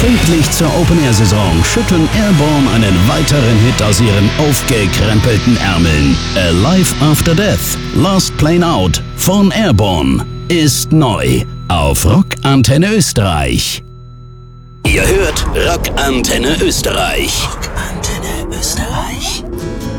Pünktlich zur Open-Air-Saison schütteln Airborne einen weiteren Hit aus ihren aufgekrempelten Ärmeln. Alive After Death, Last Plane Out von Airborne ist neu auf Rock Antenne Österreich. Ihr hört Rock Antenne Österreich. Rock Antenne Österreich.